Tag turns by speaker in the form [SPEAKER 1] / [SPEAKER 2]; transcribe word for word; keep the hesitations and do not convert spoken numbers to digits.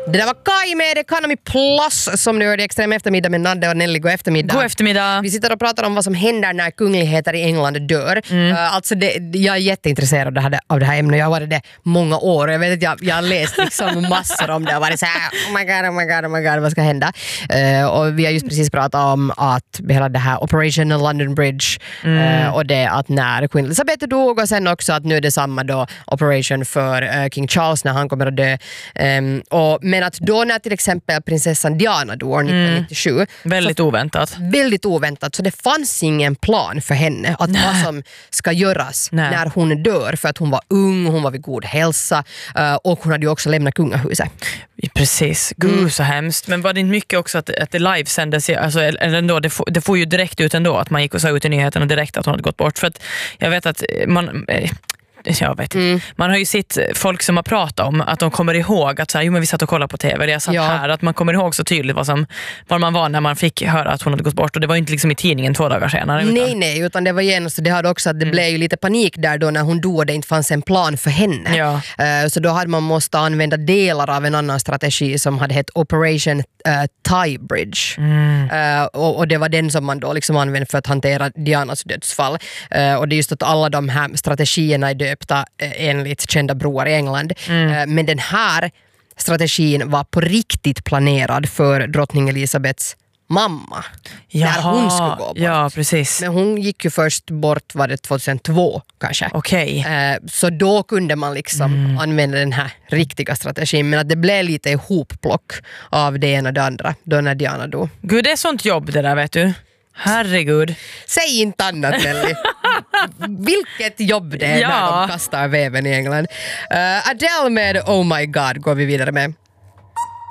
[SPEAKER 1] Det där var Kai med Economy Plus som du hörde i Extrem eftermiddag med Nadde och Nelly. God eftermiddag.
[SPEAKER 2] God eftermiddag.
[SPEAKER 1] Vi sitter och pratar om vad som händer när kungligheter i England dör. Mm. Uh, alltså det, jag är jätteintresserad av det här, av det här ämnet. Jag har varit det många år. Jag vet att jag, jag har läst liksom massor om det och varit så här, oh my god, oh my god, oh my god, vad ska hända? Uh, och vi har just precis pratat om att hela det här Operation London Bridge mm. uh, och det att när Queen Elizabeth dog och sen också att nu är det samma då Operation för uh, King Charles när han kommer att dö. Um, och men att då när till exempel prinsessan Diana dog år nittonhundranittiosju mm.
[SPEAKER 2] väldigt
[SPEAKER 1] så,
[SPEAKER 2] oväntat.
[SPEAKER 1] Väldigt oväntat. Så det fanns ingen plan för henne att
[SPEAKER 2] Nej.
[SPEAKER 1] vad som ska göras
[SPEAKER 2] Nej.
[SPEAKER 1] när hon dör. För att hon var ung, hon var vid god hälsa uh, och hon hade ju också lämnat kungahuset.
[SPEAKER 2] Precis, gud mm. så hemskt. Men var det inte mycket också att, att det livesändes, alltså, eller ändå, det, får, det får ju direkt ut ändå att man gick och sa ut i nyheterna direkt att hon hade gått bort. För att jag vet att man... Jag vet mm. Man har ju sett folk som har pratat om att de kommer ihåg att så här, jo men vi satt och kollade på tv, jag satt ja. här, att man kommer ihåg så tydligt vad, som, var man var när man fick höra att hon hade gått bort, och det var ju inte liksom i tidningen två dagar senare. Utan... Nej,
[SPEAKER 1] nej, utan det var genast, det hade också att det mm. blev ju lite panik där då när hon dog och det inte fanns en plan för henne. Ja. Uh, så då hade man måste använda delar av en annan strategi som hade hett Operation uh, Tie Bridge. Mm. Uh, och, och det var den som man då liksom använde för att hantera Dianas dödsfall. Uh, och det är just att alla de här strategierna är döpta enligt kända broar i England. Mm. Men den här strategin var på riktigt planerad för drottning Elisabeths mamma. Jaha, när hon skulle gå bort.
[SPEAKER 2] Ja, precis.
[SPEAKER 1] Men hon gick ju först bort, var det tjugohundratvå kanske.
[SPEAKER 2] Okej.
[SPEAKER 1] Okay. Så då kunde man liksom mm. använda den här riktiga strategin. Men att det blev lite ihopplock av det ena och det andra då när Diana dog.
[SPEAKER 2] Gud, det är sånt jobb det där, vet du. Herregud.
[SPEAKER 1] Säg inte annat, Nelly. Vilket jobb det är ja. när de kastar väven i England. Uh, Adele med Oh My God går vi vidare med.